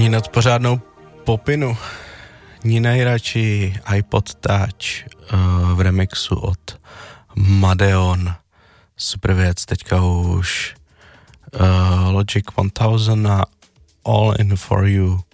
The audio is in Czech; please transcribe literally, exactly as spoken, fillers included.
Ani nad pořádnou popinu. Ní nejradši iPod Touch uh, v remixu od Madeon. Super věc, teďka už uh, Logic one thousand a All In For You.